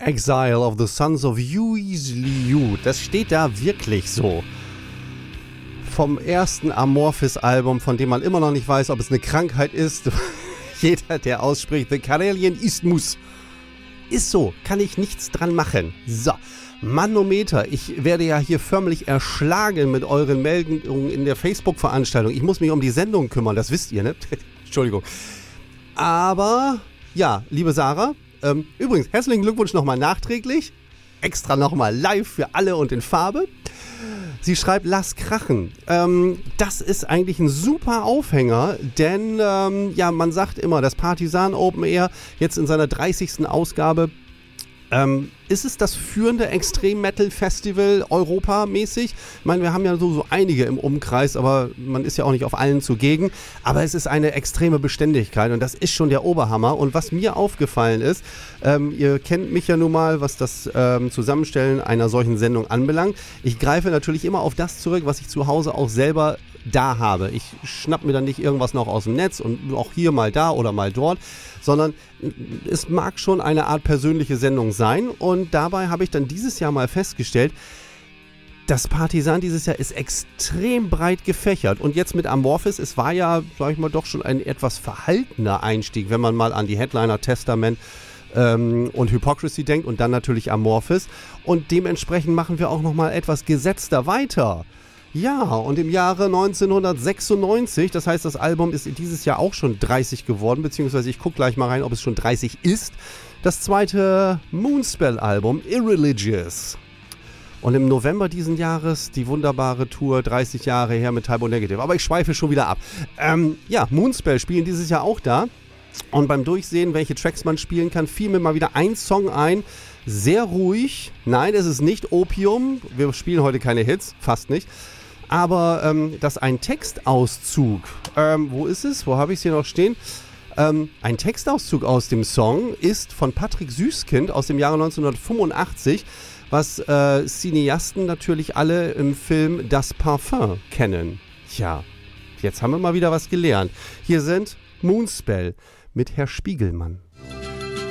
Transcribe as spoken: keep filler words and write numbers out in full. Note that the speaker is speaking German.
Exile of the Sons of Yuizliu. Das steht da wirklich so. Vom ersten Amorphis-Album, von dem man immer noch nicht weiß, ob es eine Krankheit ist. Jeder, der ausspricht, The Karelian Isthmus. Ist so, kann ich nichts dran machen. So, Manometer, ich werde ja hier förmlich erschlagen mit euren Meldungen in der Facebook-Veranstaltung. Ich muss mich um die Sendung kümmern, das wisst ihr, ne? Entschuldigung. Aber, ja, liebe Sarah, ähm, übrigens, herzlichen Glückwunsch nochmal nachträglich. Extra nochmal live für alle und in Farbe. Sie schreibt, lass krachen. Ähm, das ist eigentlich ein super Aufhänger, denn ähm, ja, man sagt immer, das Partisan Open Air jetzt in seiner dreißigsten Ausgabe, ähm, ist es das führende Extrem-Metal-Festival europamäßig? Ich meine, wir haben ja so, so einige im Umkreis, aber man ist ja auch nicht auf allen zugegen. Aber es ist eine extreme Beständigkeit und das ist schon der Oberhammer. Und was mir aufgefallen ist, ähm, ihr kennt mich ja nun mal, was das ähm, Zusammenstellen einer solchen Sendung anbelangt. Ich greife natürlich immer auf das zurück, was ich zu Hause auch selber da habe. Ich schnapp mir dann nicht irgendwas noch aus dem Netz und auch hier mal da oder mal dort, sondern es mag schon eine Art persönliche Sendung sein. Und dabei habe ich dann dieses Jahr mal festgestellt, das Partisan dieses Jahr ist extrem breit gefächert. Und jetzt mit Amorphis, es war ja, sag ich mal, doch schon ein etwas verhaltener Einstieg, wenn man mal an die Headliner Testament ähm, und Hypocrisy denkt und dann natürlich Amorphis. Und dementsprechend machen wir auch nochmal etwas gesetzter weiter. Ja, und im Jahre neunzehnhundertsechsundneunzig, das heißt, das Album ist dieses Jahr auch schon dreißig geworden, beziehungsweise ich gucke gleich mal rein, ob es schon dreißig ist. Das zweite Moonspell-Album, Irreligious. Und im November diesen Jahres die wunderbare Tour, dreißig Jahre her mit Type O Negative. Aber ich schweife schon wieder ab. Ähm, ja, Moonspell spielen dieses Jahr auch da. Und beim Durchsehen, welche Tracks man spielen kann, fiel mir mal wieder ein Song ein. Sehr ruhig. Nein, es ist nicht Opium. Wir spielen heute keine Hits, fast nicht. Aber ähm, dass ein Textauszug, ähm, wo ist es? Wo habe ich es hier noch stehen? Ähm, ein Textauszug aus dem Song ist von Patrick Süßkind aus dem Jahre neunzehnhundertfünfundachtzig, was äh, Cineasten natürlich alle im Film Das Parfum kennen. Tja, jetzt haben wir mal wieder was gelernt. Hier sind Moonspell mit Herr Spiegelmann.